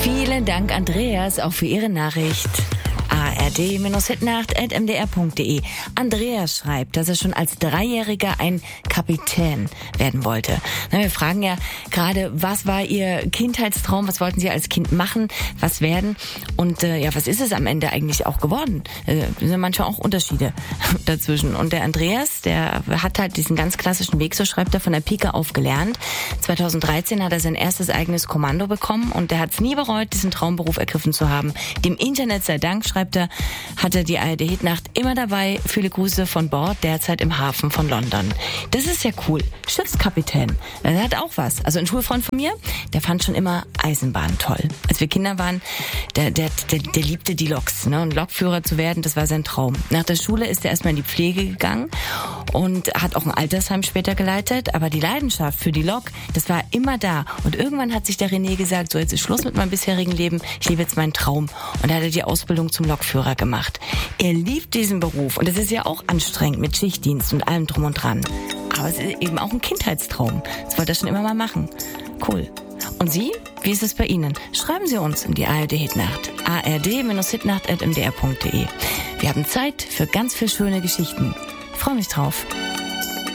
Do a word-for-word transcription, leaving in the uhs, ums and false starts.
Vielen Dank, Andreas, auch für Ihre Nachricht. a r d Hitnacht at m d r punkt d e. Andreas schreibt, dass er schon als Dreijähriger ein Kapitän werden wollte. Na, wir fragen ja gerade, was war Ihr Kindheitstraum? Was wollten Sie als Kind machen? Was werden? Und äh, ja, was ist es am Ende eigentlich auch geworden? Äh, sind ja manchmal auch Unterschiede dazwischen. Und der Andreas, der hat halt diesen ganz klassischen Weg, so schreibt er, von der Pike auf gelernt. zweitausenddreizehn hat er sein erstes eigenes Kommando bekommen und er hat es nie bereut, diesen Traumberuf ergriffen zu haben. Dem Internet sei Dank, schreibt er, hatte die A R D-Hitnacht immer dabei. Viele Grüße von Bord, derzeit im Hafen von London. Das ist ja cool. Schiffskapitän. Er hat auch was. Also ein Schulfreund von mir, der fand schon immer Eisenbahn toll. Als wir Kinder waren, der, der, der, der liebte die Loks. Ne? Und Lokführer zu werden, das war sein Traum. Nach der Schule ist er erstmal in die Pflege gegangen und hat auch ein Altersheim später geleitet. Aber die Leidenschaft für die Lok, das war immer da. Und irgendwann hat sich der René gesagt, so jetzt ist Schluss mit meinem bisherigen Leben. Ich lebe jetzt meinen Traum. Und da hat er die Ausbildung zum Lokführer gemacht. Er liebt diesen Beruf und es ist ja auch anstrengend mit Schichtdienst und allem drum und dran. Aber es ist eben auch ein Kindheitstraum. Das wollte er schon immer mal machen. Cool. Und Sie? Wie ist es bei Ihnen? Schreiben Sie uns in die A R D-Hitnacht. a r d Hitnacht at m d r punkt d e. Wir haben Zeit für ganz viele schöne Geschichten. Ich freue mich drauf.